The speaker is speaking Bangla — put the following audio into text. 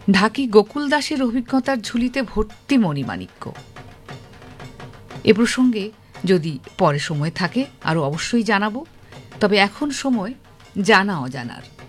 ঢাকি গোকুল দাসের অভিজ্ঞতার ঝুলিতে ভর্তি মণিমাণিক্য। এ প্রসঙ্গে যদি পরে সময় থাকে আরও অবশ্যই জানাব, তবে এখন সময় জানা অজানার।